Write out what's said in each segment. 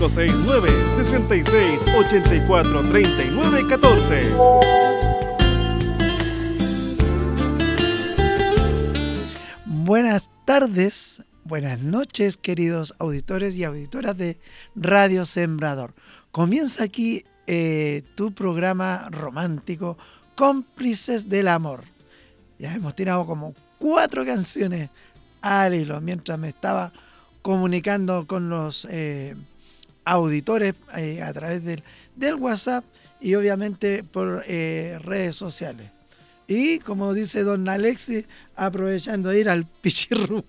569-6684-3914. Buenas tardes, buenas noches, queridos auditores y auditoras de Radio Sembrador. Comienza aquí tu programa romántico, Cómplices del Amor. Ya hemos tirado como 4 canciones al hilo mientras me estaba comunicando con los auditores a través del WhatsApp y obviamente por redes sociales. Y como dice don Alexis, aprovechando de ir al pichirru.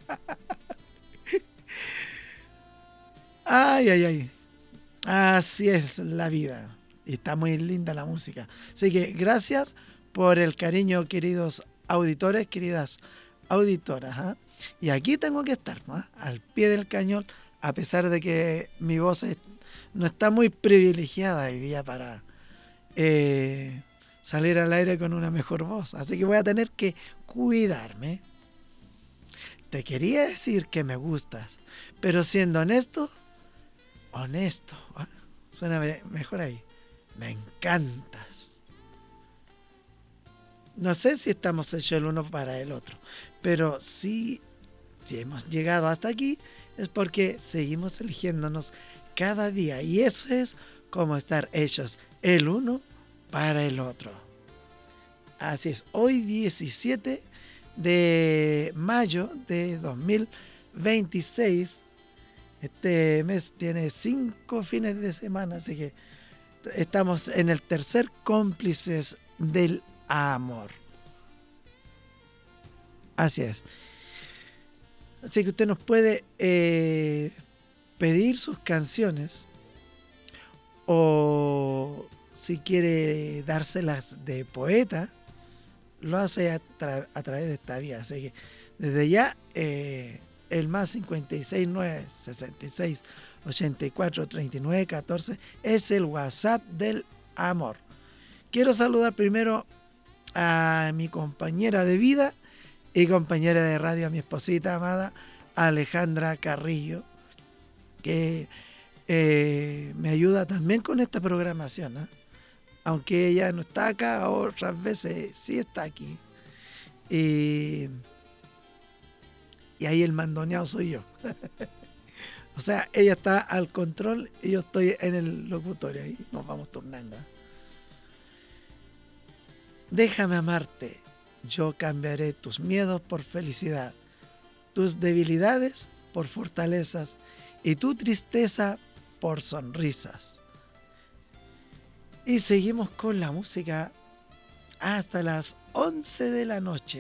Ay, ay, ay. Así es la vida. Y está muy linda la música. Así que gracias por el cariño, queridos auditores, queridas auditoras. ¿Eh? Y aquí tengo que estar, ¿no? Al pie del cañón, a pesar de que mi voz no está muy privilegiada hoy día para salir al aire con una mejor voz. Así que voy a tener que cuidarme. Te quería decir que me gustas, pero siendo honesto, ¿eh? Suena mejor ahí. Me encantas. No sé si estamos hechos el uno para el otro, pero si hemos llegado hasta aquí es porque seguimos eligiéndonos cada día y eso es como estar hechos el uno para el otro. Así es, hoy 17 de mayo de 2026, este mes tiene 5 fines de semana, así que estamos en el tercer Cómplices del Amor. Así es. Así que usted nos puede pedir sus canciones o si quiere dárselas de poeta, lo hace a través de esta vía. Así que desde ya el más 569 66 84 39 14 es el WhatsApp del amor. Quiero saludar primero a mi compañera de vida y compañera de radio, a mi esposita amada Alejandra Carrillo, que me ayuda también con esta programación, ¿eh? Aunque ella no está acá, otras veces sí está aquí. Y ahí el mandoneado soy yo. O sea, ella está al control y yo estoy en el locutorio. Ahí nos vamos turnando. Déjame amarte. Yo cambiaré tus miedos por felicidad, tus debilidades por fortalezas y tu tristeza por sonrisas. Y seguimos con la música hasta las 11 de la noche.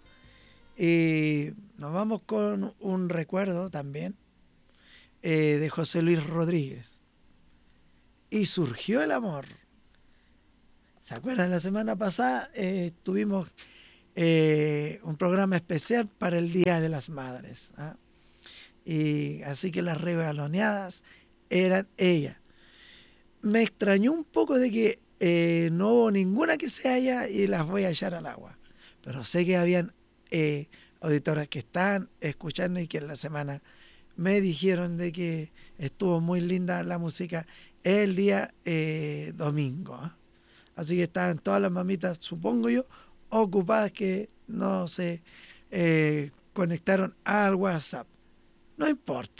Y nos vamos con un recuerdo también de José Luis Rodríguez. Y surgió el amor. ¿Se acuerdan? La semana pasada tuvimos un programa especial para el Día de las Madres. Y así que las regaloneadas eran ellas. Me extrañó un poco de que no hubo ninguna que se haya y las voy a echar al agua. Pero sé que habían auditoras que están escuchando y que en la semana me dijeron de que estuvo muy linda la música el día domingo. Así que estaban todas las mamitas, supongo yo, ocupadas que no se conectaron al WhatsApp. No importa.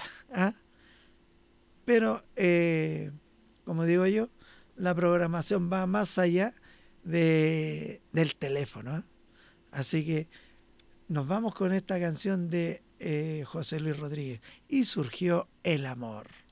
Pero como digo yo, la programación va más allá del teléfono. Así que nos vamos con esta canción de José Luis Rodríguez. Y surgió el amor.